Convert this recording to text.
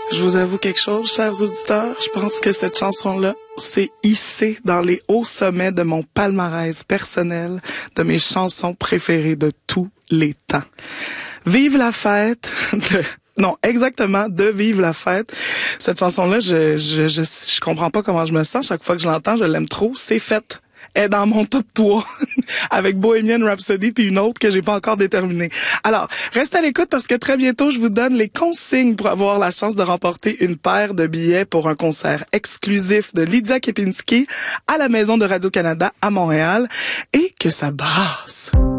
Je vous avoue quelque chose, chers auditeurs. Je pense que cette chanson-là s'est hissée dans les hauts sommets de mon palmarès personnel, de mes chansons préférées de tous les temps. Vive la fête Non, exactement, de Vive la fête. Cette chanson-là, je comprends pas comment je me sens. Chaque fois que je l'entends, je l'aime trop. C'est fait. Elle est dans mon top 3 avec Bohemian Rhapsody puis une autre que j'ai pas encore déterminée. Alors, restez à l'écoute parce que très bientôt, je vous donne les consignes pour avoir la chance de remporter une paire de billets pour un concert exclusif de Lydia Kepinski à la Maison de Radio-Canada à Montréal et que ça brasse.